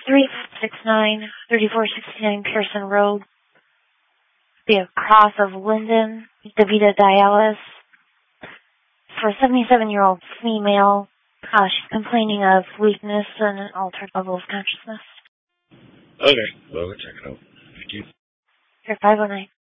3469 Pearson Road. The Cross of Linden, DaVita Dialis. For a 77-year-old female, she's complaining of weakness and an altered level of consciousness. Okay, well, we'll check it out. Thank you. Here, 509.